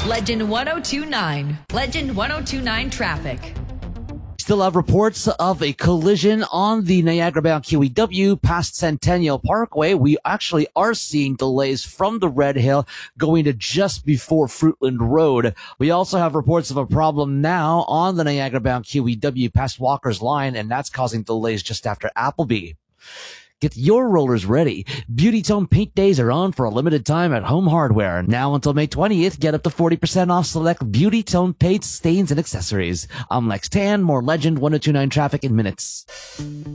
Legend 1029. Legend 1029 traffic. Still have reports of a collision on the Niagara-bound QEW past Centennial Parkway. We actually are seeing delays from the Red Hill going to just before Fruitland Road. We also have reports of a problem now on the Niagara-bound QEW past Walker's Line, and that's causing delays just after Appleby. Get your rollers ready. Beauty Tone Paint Days are on for a limited time at Home Hardware. Now until May 20th, get up to 40% off select Beauty Tone paints, stains, and accessories. I'm Lex Tan, more Legend 1029 traffic in minutes.